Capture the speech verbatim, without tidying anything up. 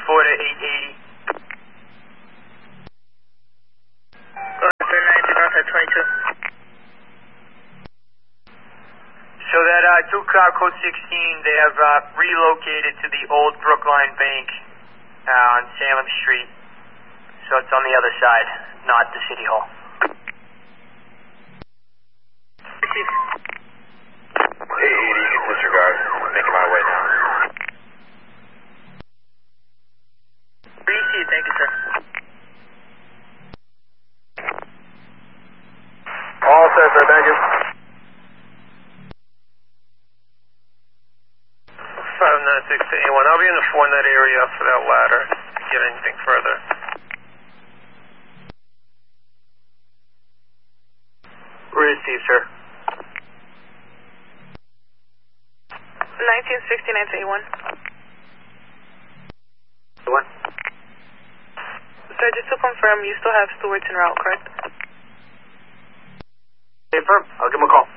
four to eight eighty. Go ahead, nine two, twenty-two. So that uh, Duke uh, code sixteen, they have uh, relocated to the old Brookline Bank uh, on Salem Street. So it's on the other side, not the City Hall. eight eighty, disregard. Making my way now. Received, thank you, sir. All set, sir, thank you. five nine six to A one. I'll be in the four net area for that ladder to get anything further. Received, sir. nineteen sixty-nine to A one. One. Sir, just to confirm, you still have Stewart's en route, correct? Confirm. I'll give him a call.